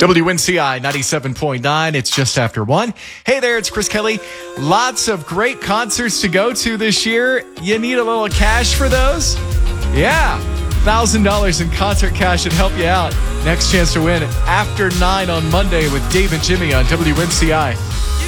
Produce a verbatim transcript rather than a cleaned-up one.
W N C I ninety-seven point nine. It's just after one. Hey there, it's Chris Kelly. Lots of great concerts to go to this year. You need a little cash for those? Yeah. one thousand dollars in concert cash should help you out. Next chance to win after nine on Monday with Dave and Jimmy on W N C I.